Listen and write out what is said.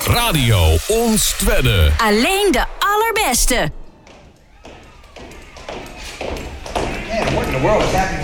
Radio Ons Twedde. Alleen de allerbeste. Man, what in the world is happening